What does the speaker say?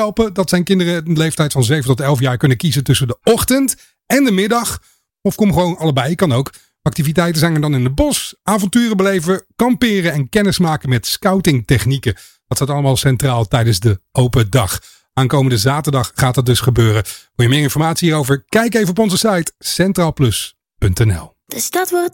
helpen dat zijn kinderen in de leeftijd van 7 tot 11 jaar kunnen kiezen tussen de ochtend en de middag. Of kom gewoon allebei, kan ook. Activiteiten zijn er dan in het bos, avonturen beleven, kamperen en kennismaken met scoutingtechnieken. Dat staat allemaal centraal tijdens de open dag. Aankomende zaterdag gaat dat dus gebeuren. Wil je meer informatie hierover? Kijk even op onze site centraalplus.nl. De stad wordt